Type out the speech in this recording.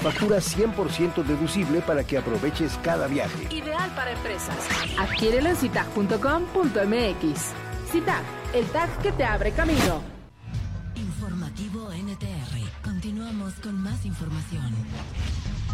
Factura 100% deducible para que aproveches cada viaje. Ideal para empresas. Adquiérelo en citag.com.mx. Citag, el tag que te abre camino. Informativo NTR. Continuamos con más información.